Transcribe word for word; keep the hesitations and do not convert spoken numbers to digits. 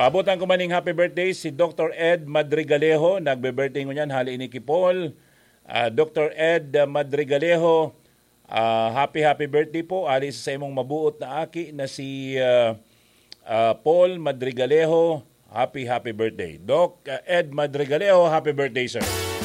Pabutan ko maning happy birthday si Doctor Ed Madrigalejo. Nagbe-birthday ko niyan, hali ini Kipol. Uh, Doctor Ed Madrigalejo, uh, happy happy birthday po. Ali sa imong mabuot na aki na si uh, uh, Paul Madrigalejo. Happy happy birthday. Doc uh, Ed Madrigalejo, happy birthday sir.